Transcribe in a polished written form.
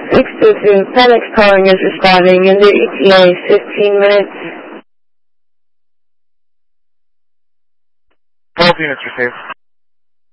622, FedEx calling is responding. Into ETA 15 minutes. 12 units received.